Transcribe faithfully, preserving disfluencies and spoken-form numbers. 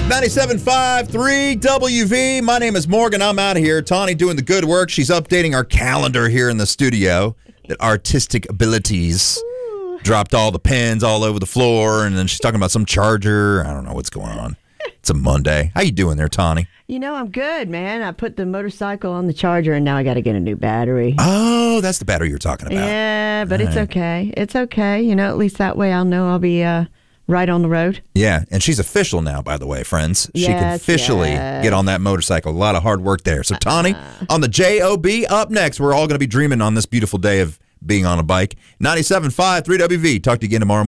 ninety-seven point five, three W V. My name is Morgan. I'm out of here. Tawny doing the good work. She's updating our calendar here in the studio. That artistic abilities. Ooh. Dropped all the pens all over the floor, and then she's talking about some charger. I don't know what's going on. It's a Monday. How you doing there, Tawny? You know, I'm good, man. I put the motorcycle on the charger, and now I got to get a new battery. Oh, that's the battery you're talking about. Yeah, but all it's right. okay. It's okay. You know, at least that way I'll know I'll be uh, right on the road. Yeah, and she's official now, by the way, friends. She Yes, can officially yes. get on that motorcycle. A lot of hard work there. So, Tawny, Uh-uh. on the J O B, up next. We're all going to be dreaming on this beautiful day of being on a bike. ninety-seven point five, three W V. Talk to you again tomorrow morning.